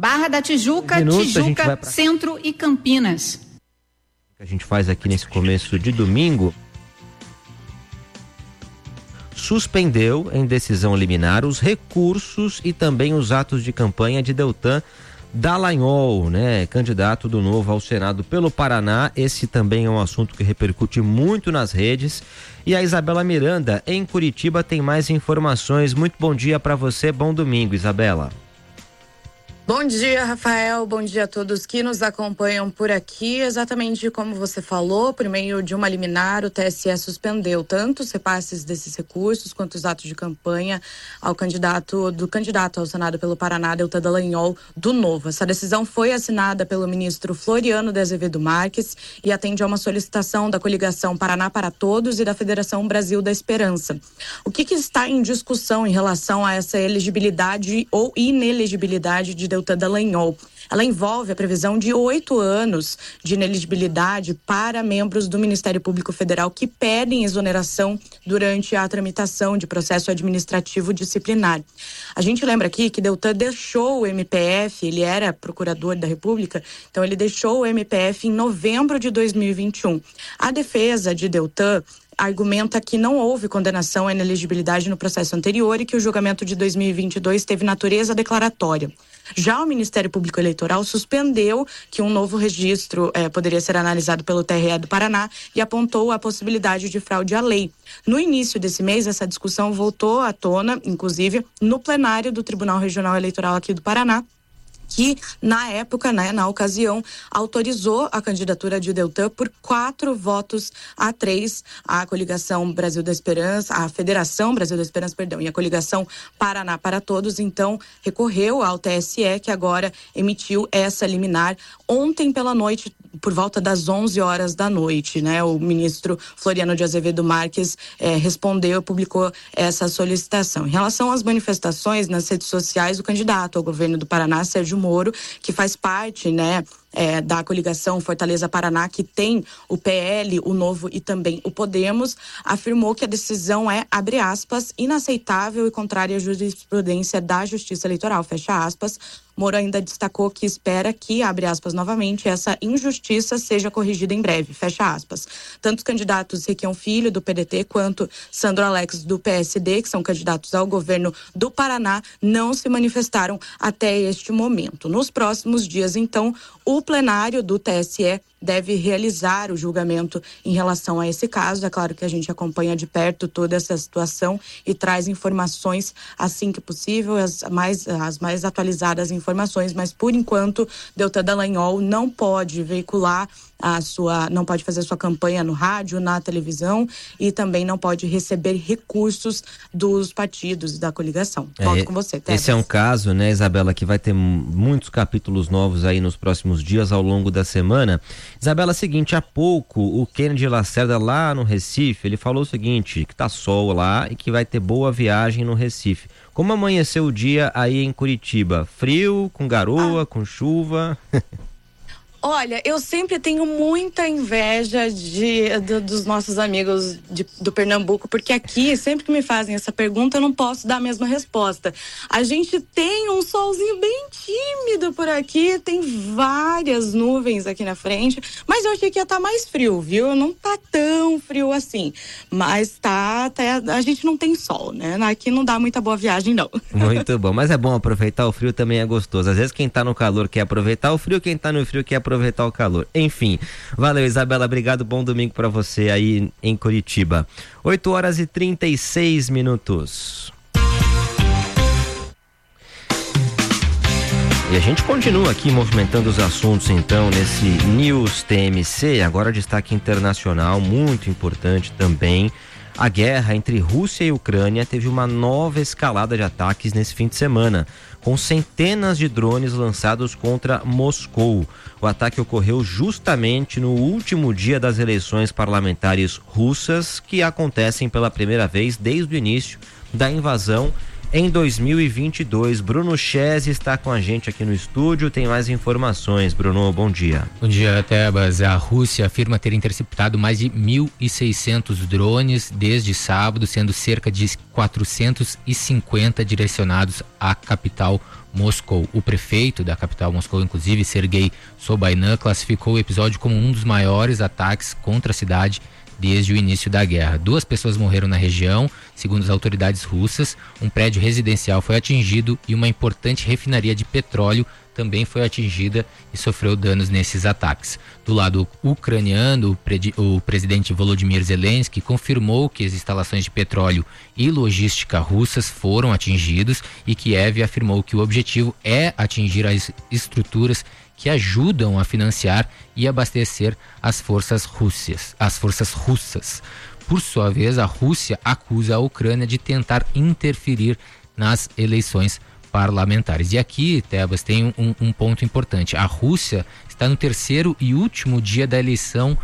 Barra da Tijuca, Tijuca, Centro e Campinas. Que a gente faz aqui nesse começo de domingo. Suspendeu em decisão liminar os recursos e também os atos de campanha de Deltan Dallagnol, né, candidato do Novo ao Senado pelo Paraná. Esse também é um assunto que repercute muito nas redes. E a Isabela Miranda, em Curitiba, tem mais informações. Muito bom dia para você, bom domingo, Isabela. Bom dia, Rafael. Bom dia a todos que nos acompanham por aqui. Exatamente como você falou, por meio de uma liminar, o TSE suspendeu tanto os repasses desses recursos quanto os atos de campanha ao candidato ao Senado pelo Paraná, Deltan Dallagnol, do Novo. Essa decisão foi assinada pelo ministro Floriano de Azevedo Marques e atende a uma solicitação da coligação Paraná para Todos e da Federação Brasil da Esperança. O que está em discussão em relação a essa elegibilidade ou inelegibilidade de Deltan Dallagnol? Ela envolve a previsão de 8 anos de inelegibilidade para membros do Ministério Público Federal que pedem exoneração durante a tramitação de processo administrativo disciplinar. A gente lembra aqui que Deltan deixou o MPF, ele era procurador da República, então ele deixou o MPF em novembro de 2021. A defesa de Deltan argumenta que não houve condenação à inelegibilidade no processo anterior e que o julgamento de 2022 teve natureza declaratória. Já o Ministério Público Eleitoral suspendeu que um novo registro poderia ser analisado pelo TRE do Paraná e apontou a possibilidade de fraude à lei. No início desse mês, essa discussão voltou à tona, inclusive, no plenário do Tribunal Regional Eleitoral aqui do Paraná, que na época, na ocasião, autorizou a candidatura de Deltan por 4-3. A coligação Brasil da Esperança, a Federação Brasil da Esperança, e a coligação Paraná para Todos, então, recorreu ao TSE, que agora emitiu essa liminar ontem pela noite, por volta das 11 horas da noite, né? O ministro Floriano de Azevedo Marques respondeu, publicou essa solicitação. Em relação às manifestações nas redes sociais, o candidato ao governo do Paraná, Sérgio Moro, que faz parte, da coligação Fortaleza Paraná, que tem o PL, o Novo e também o Podemos, afirmou que a decisão é, abre aspas, inaceitável e contrária à jurisprudência da Justiça Eleitoral, fecha aspas. Moro ainda destacou que espera que, abre aspas novamente, essa injustiça seja corrigida em breve, fecha aspas. Tanto os candidatos Requião Filho, do PDT, quanto Sandro Alex, do PSD, que são candidatos ao governo do Paraná, não se manifestaram até este momento. Nos próximos dias, então, o plenário do TSE deve realizar o julgamento em relação a esse caso. É claro que a gente acompanha de perto toda essa situação e traz informações assim que possível, as mais atualizadas informações, mas por enquanto Deltan Dallagnol não pode veicular não pode fazer sua campanha no rádio, na televisão e também não pode receber recursos dos partidos da coligação. Volto com você, Tebas. Esse é um caso, né, Isabela, que vai ter muitos capítulos novos aí nos próximos dias ao longo da semana. Isabela, seguinte, há pouco o Kennedy Lacerda lá no Recife, ele falou o seguinte, que tá sol lá e que vai ter boa viagem no Recife. Como amanheceu o dia aí em Curitiba? Frio, com garoa, com chuva? Olha, eu sempre tenho muita inveja dos nossos amigos do Pernambuco, porque aqui, sempre que me fazem essa pergunta, eu não posso dar a mesma resposta. A gente tem um solzinho bem tímido por aqui, tem várias nuvens aqui na frente, mas eu achei que ia estar mais frio, viu? Não tá tão frio assim, mas a gente não tem sol, né? Aqui não dá muita boa viagem, não. Muito bom, mas é bom aproveitar o frio, também é gostoso. Às vezes quem tá no calor quer aproveitar o frio, quem tá no frio quer aproveitar o calor. Enfim, valeu, Isabela, obrigado, bom domingo para você aí em Curitiba. 8h36. E a gente continua aqui movimentando os assuntos então nesse News TMC, agora destaque internacional muito importante também. A guerra entre Rússia e Ucrânia teve uma nova escalada de ataques nesse fim de semana, com centenas de drones lançados contra Moscou. O ataque ocorreu justamente no último dia das eleições parlamentares russas, que acontecem pela primeira vez desde o início da invasão em 2022. Bruno Chese está com a gente aqui no estúdio, tem mais informações. Bruno, bom dia. Bom dia, Tebas. A Rússia afirma ter interceptado mais de 1.600 drones desde sábado, sendo cerca de 450 direcionados à capital Moscou. O prefeito da capital Moscou, inclusive, Sergei Sobyanin, classificou o episódio como um dos maiores ataques contra a cidade desde o início da guerra. 2 pessoas morreram na região, segundo as autoridades russas. Um prédio residencial foi atingido e uma importante refinaria de petróleo também foi atingida e sofreu danos nesses ataques. Do lado ucraniano, o presidente Volodymyr Zelensky confirmou que as instalações de petróleo e logística russas foram atingidos e Kiev afirmou que o objetivo é atingir as estruturas que ajudam a financiar e abastecer as forças russas. Por sua vez, a Rússia acusa a Ucrânia de tentar interferir nas eleições parlamentares. E aqui, Tebas, tem um ponto importante. A Rússia está no terceiro e último dia da eleição